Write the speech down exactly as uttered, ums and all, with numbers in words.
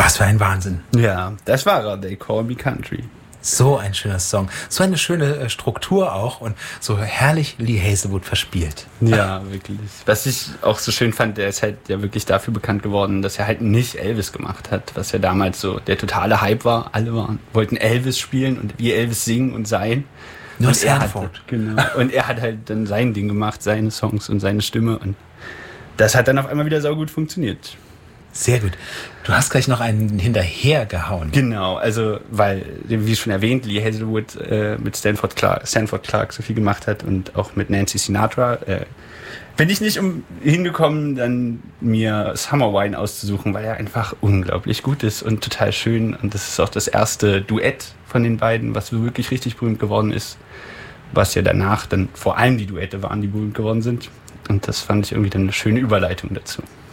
Was für ein Wahnsinn. Ja, das war er, They Call Me Country. So ein schöner Song. So eine schöne äh, Struktur auch und so herrlich Lee Hazelwood verspielt. Ja, wirklich. Was ich auch so schön fand, der ist halt ja wirklich dafür bekannt geworden, dass er halt nicht Elvis gemacht hat, was ja damals so der totale Hype war. Alle waren, wollten Elvis spielen und wie Elvis singen und sein. Nur und er, hat, Sanford. genau, und er hat halt dann sein Ding gemacht, seine Songs und seine Stimme. Und das hat dann auf einmal wieder saugut funktioniert. Sehr gut. Du hast gleich noch einen hinterher gehauen. Genau, also weil, wie schon erwähnt, Lee Hazelwood äh, mit Stanford Clark, Stanford Clark so viel gemacht hat und auch mit Nancy Sinatra, äh, bin ich nicht um, hingekommen, dann mir Summer Wine auszusuchen, weil er einfach unglaublich gut ist und total schön. Und das ist auch das erste Duett von den beiden, was wirklich richtig berühmt geworden ist. Was ja danach dann vor allem die Duette waren, die berühmt geworden sind. Und das fand ich irgendwie dann eine schöne Überleitung dazu.